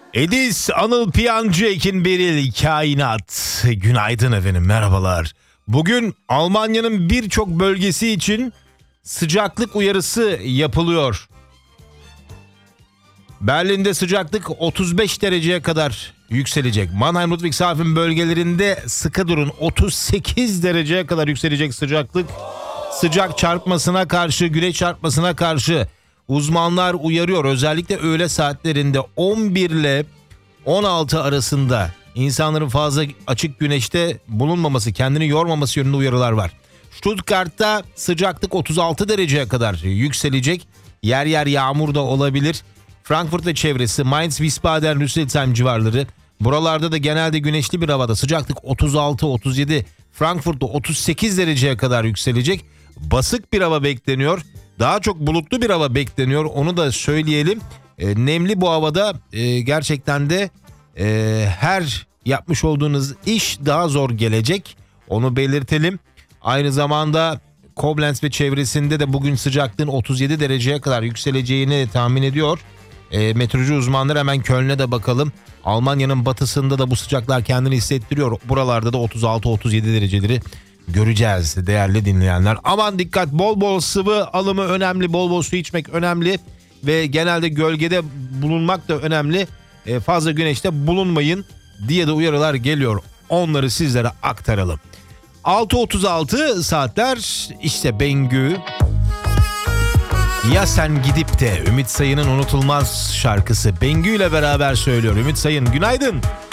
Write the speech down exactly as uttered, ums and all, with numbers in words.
Edis, Anıl Piyancı, Ekin Beril, Kainat. Günaydın efendim, merhabalar. Bugün Almanya'nın birçok bölgesi için sıcaklık uyarısı yapılıyor. Berlin'de sıcaklık otuz beş dereceye kadar yükselecek. Mannheim, Ludwigshafen bölgelerinde sıkı durun, otuz sekiz dereceye kadar yükselecek sıcaklık. Sıcak çarpmasına karşı, güneş çarpmasına karşı uzmanlar uyarıyor. Özellikle öğle saatlerinde on bir ile on altı arasında insanların fazla açık güneşte bulunmaması, kendini yormaması yönünde uyarılar var. Stuttgart'ta sıcaklık otuz altı dereceye kadar yükselecek. Yer yer yağmur da olabilir. Frankfurt ve çevresi, Mainz, Wiesbaden, Rüsselsheim civarları. Buralarda da genelde güneşli bir havada sıcaklık otuz altı otuz yedi. Frankfurt'ta otuz sekiz dereceye kadar yükselecek. Basık bir hava bekleniyor. Daha çok bulutlu bir hava bekleniyor. Onu da söyleyelim. E, nemli bu havada e, gerçekten de e, her yapmış olduğunuz iş daha zor gelecek. Onu belirtelim. Aynı zamanda Koblenz ve çevresinde de bugün sıcaklığın otuz yedi dereceye kadar yükseleceğini tahmin ediyor. E, meteoroloji uzmanları, hemen Köln'e de bakalım. Almanya'nın batısında da bu sıcaklar kendini hissettiriyor. Buralarda da otuz altı otuz yedi dereceleri göreceğiz değerli dinleyenler. Aman dikkat, bol bol sıvı alımı önemli, bol bol su içmek önemli ve genelde gölgede bulunmak da önemli. E, fazla güneşte bulunmayın diye de uyarılar geliyor. Onları sizlere aktaralım. altı otuz altı saatler, işte Bengü. Ya sen gidip de Ümit Sayın'ın unutulmaz şarkısı Bengü ile beraber söylüyor. Ümit Sayın günaydın.